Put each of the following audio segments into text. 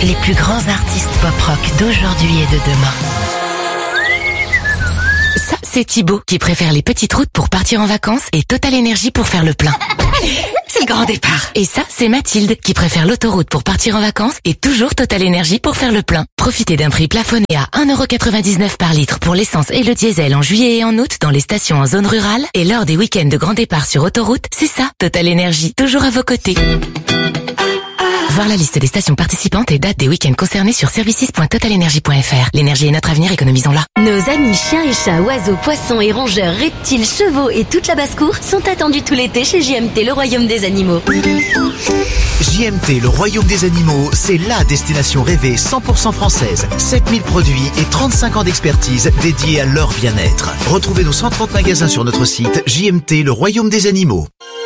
les plus grands artistes pop-rock d'aujourd'hui et de demain. Ça, c'est Thibaut qui préfère les petites routes pour partir en vacances et Total Énergie pour faire le plein. C'est le grand départ. Et ça, c'est Mathilde qui préfère l'autoroute pour partir en vacances et toujours Total Énergie pour faire le plein. Profitez d'un prix plafonné à 1,99€ par litre pour l'essence et le diesel en juillet et en août dans les stations en zone rurale. Et lors des week-ends de grand départ sur autoroute, c'est ça, Total Énergie, toujours à vos côtés. Voir la liste des stations participantes et dates des week-ends concernés sur services.totalenergie.fr. L'énergie est notre avenir, économisons-la. Nos amis chiens et chats, oiseaux, poissons et rongeurs, reptiles, chevaux et toute la basse-cour sont attendus tout l'été chez JMT, le royaume des animaux. JMT, le royaume des animaux, c'est la destination rêvée 100% française. 7000 produits et 35 ans d'expertise dédiés à leur bien-être. Retrouvez nos 130 magasins sur notre site JMT, le royaume des animaux.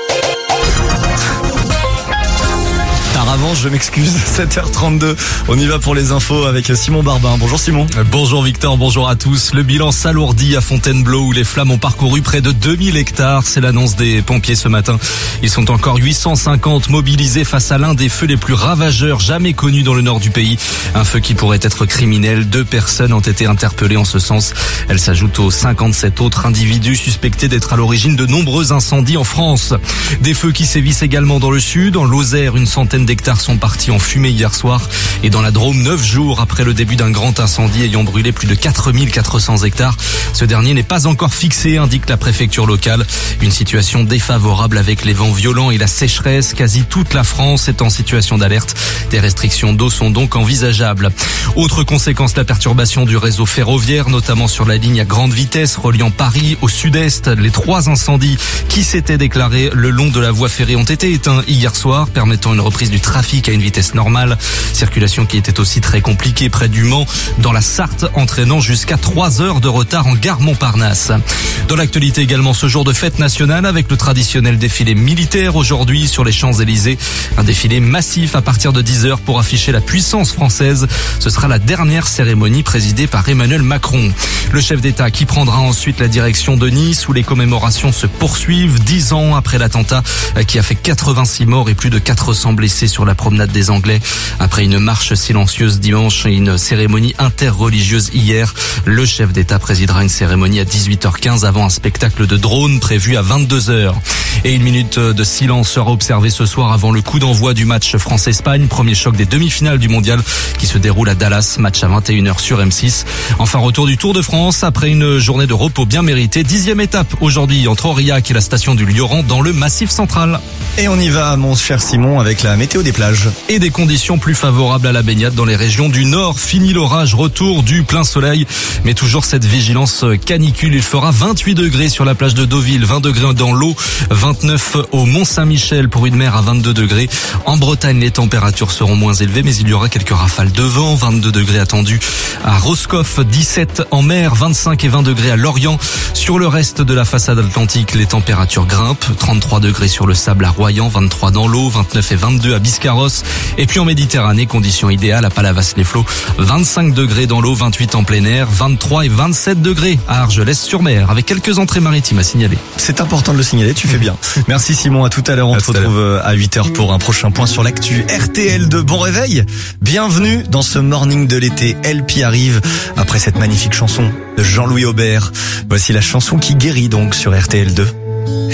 Par avance, je m'excuse, 7h32, on y va pour les infos avec Simon Barbin. Bonjour Simon. Bonjour Victor, bonjour à tous. Le bilan s'alourdit à Fontainebleau où les flammes ont parcouru près de 2000 hectares. C'est l'annonce des pompiers ce matin. Ils sont encore 850 mobilisés face à l'un des feux les plus ravageurs jamais connus dans le nord du pays. Un feu qui pourrait être criminel. 2 personnes ont été interpellées en ce sens. Elles s'ajoutent aux 57 autres individus suspectés d'être à l'origine de nombreux incendies en France. Des feux qui sévissent également dans le sud. En Lozère, une centaine d'hectares sont partis en fumée hier soir et dans la Drôme 9 jours après le début d'un grand incendie ayant brûlé plus de 4400 hectares. Ce dernier n'est pas encore fixé, indique la préfecture locale. Une situation défavorable avec les vents violents et la sécheresse. Quasi toute la France est en situation d'alerte. Des restrictions d'eau sont donc envisageables. Autre conséquence, la perturbation du réseau ferroviaire, notamment sur la ligne à grande vitesse reliant Paris au sud-est. Les 3 incendies qui s'étaient déclarés le long de la voie ferrée ont été éteints hier soir, permettant une reprise du trafic à une vitesse normale. Circulation qui était aussi très compliquée près du Mans, dans la Sarthe, entraînant jusqu'à 3 heures de retard en gare Montparnasse. Dans l'actualité également, ce jour de fête nationale avec le traditionnel défilé militaire aujourd'hui sur les Champs-Élysées. Un défilé massif à partir de 10h pour afficher la puissance française. Ce sera la dernière cérémonie présidée par Emmanuel Macron. Le chef d'État qui prendra ensuite la direction de Nice où les commémorations se poursuivent 10 ans après l'attentat qui a fait 86 morts et plus de 400 blessés sur la promenade des Anglais. Après une marche silencieuse dimanche et une cérémonie interreligieuse hier, le chef d'État présidera une cérémonie à 18h15 avant un spectacle de drones prévu à 22h. Et une minute de silence sera observée ce soir avant le coup d'envoi du match France-Espagne, premier choc des demi-finales du mondial qui se déroule à Dallas, match à 21h sur M6. Enfin, retour du Tour de France après une journée de repos bien méritée. 10e étape aujourd'hui entre Aurillac et la station du Lioran dans le Massif central. Et on y va, mon cher Simon, avec la météo des plages. Et des conditions plus favorables à la baignade dans les régions du nord. Fini l'orage, retour du plein soleil. Mais toujours cette vigilance canicule. Il fera 28 degrés sur la plage de Deauville, 20 degrés dans l'eau, 29 au Mont-Saint-Michel pour une mer à 22 degrés. En Bretagne, les températures seront moins élevées, mais il y aura quelques rafales de vent. 22 degrés attendus à Roscoff, 17 en mer, 25 et 20 degrés à Lorient. Sur le reste de la façade atlantique, les températures grimpent. 33 degrés sur le sable à Royan, 23 dans l'eau, 29 et 22 à Biscarrosse. Et puis en Méditerranée, conditions idéales à Palavas-les-Flots, 25 degrés dans l'eau, 28 en plein air, 23 et 27 degrés à Argelès-sur-Mer, avec quelques entrées maritimes à signaler. C'est important de le signaler, tu fais bien. Merci Simon, à tout à l'heure. On se retrouve à 8h pour un prochain point sur l'actu. RTL2, bon réveil. Bienvenue dans ce morning de l'été. LP arrive après cette magnifique chanson de Jean-Louis Aubert. Voici la chanson qui guérit donc sur RTL2.